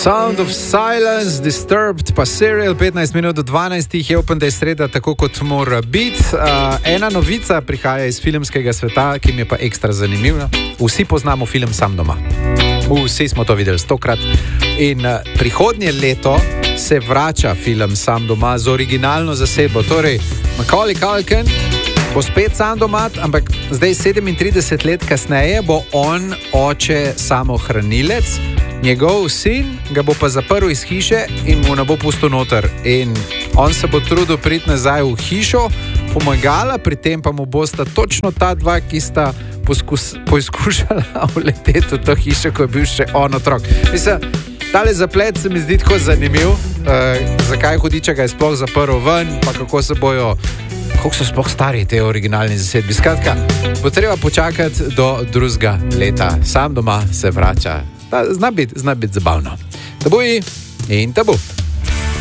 Sound of Silence, Disturbed, pa Serial, 15 minut do 12, je upam, da je sreda tako, kot mora biti. Ena novica prihaja iz filmskega sveta, ki mi je pa ekstra zanimiva. Vsi poznamo film Sam doma. Vsi smo to videli 100krat. In prihodnje leto se vrača film Sam doma z originalno zasedbo. Torej, Macaulay Culkin bo spet sam doma, ampak zdaj 37 let kasneje bo on oče samohranilec. Njegov sin ga bo pa zaprl iz hiše in mu ne bo pustil noter. In on se bo trudil priti nazaj v hišo, pomagala, pri tem pa mu bosta točno ta dva, ki sta poskušala uleteti v to hišo, ko je bil še on otrok. Mislim, tale zaplet se mi zdi tako zanimiv, zakaj hudiča ga je sploh zaprl ven, pa kako se bojo, koliko so sploh stari te originalni zasedbi. Skratka, bo treba počakati do drugega leta. Sam doma se vrača. Zna biti zabavno. Tabu in tabu.